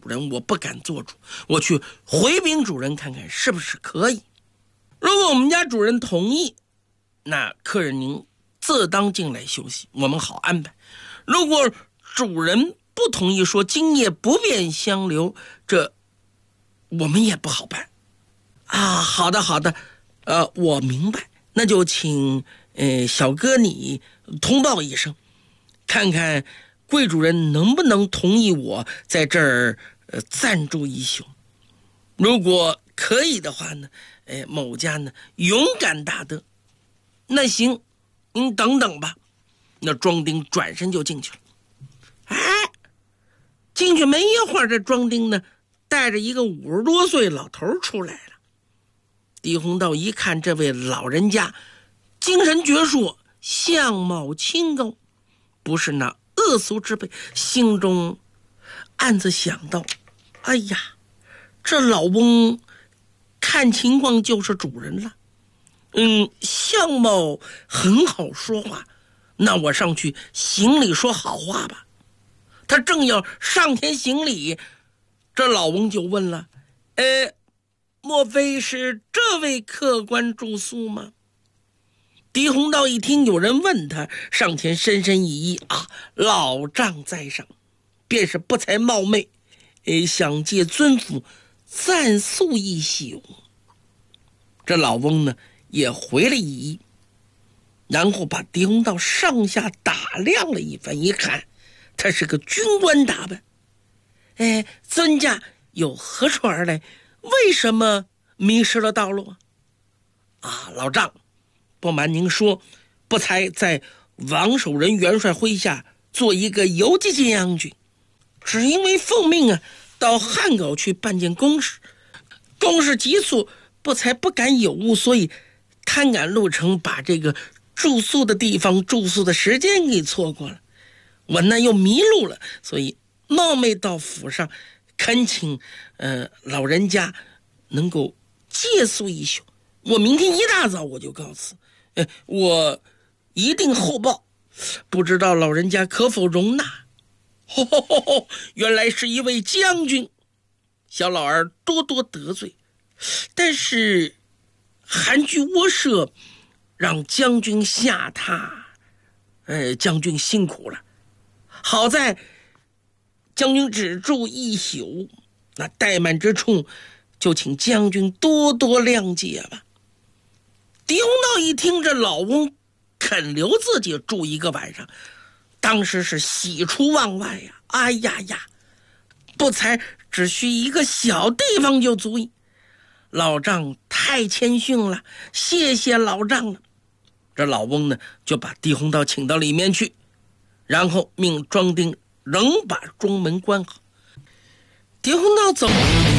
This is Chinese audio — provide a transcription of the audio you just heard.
主人，我不敢做主，我去回禀主人看看是不是可以。如果我们家主人同意，那客人您自当进来休息，我们好安排。如果主人不同意，说今夜不便相留，这我们也不好办啊。好的好的，我明白，那就请小哥你通报一声，看看贵主人能不能同意我在这儿暂住一宿。如果可以的话呢，某家呢勇敢大德。那行，您等等吧。那庄丁转身就进去了。进去没一会儿，这庄丁呢带着一个50多岁老头出来了。狄鸿道一看这位老人家精神矍铄，相貌清高，不是那恶俗之辈，心中暗自想到，哎呀，这老翁看情况就是主人了，相貌很好说话，那我上去行礼说好话吧。他正要上前行礼，这老翁就问了，莫非是这位客官住宿吗？狄鸿道一听有人问他，上前深深一揖，老丈在上，便是不才冒昧，想借尊府暂宿一宿。这老翁呢也回了一揖，然后把狄鸿道上下打量了一番，一看他是个军官打扮。尊驾有何处而来？为什么迷失了道路老丈，不瞒您说，不才在王守仁元帅麾下做一个游击将军，只因为奉命到汉口去办件公事，公事急促，不才不敢有误，所以贪赶路程，把这个住宿的地方、住宿的时间给错过了。我呢又迷路了，所以冒昧到府上，恳请老人家能够借宿一宿。我明天一大早我就告辞，我一定厚报，不知道老人家可否容纳？原来是一位将军，小老儿多多得罪，但是韩居窝舍，让将军下榻，将军辛苦了。好在将军只住一宿，那怠慢之处就请将军多多谅解吧。狄鸿道一听这老翁肯留自己住一个晚上，当时是喜出望外呀！哎呀呀，不才只需一个小地方就足矣，老丈太谦逊了，谢谢老丈了。这老翁呢就把狄鸿道请到里面去，然后命庄丁仍把庄门关好。狄鸿道走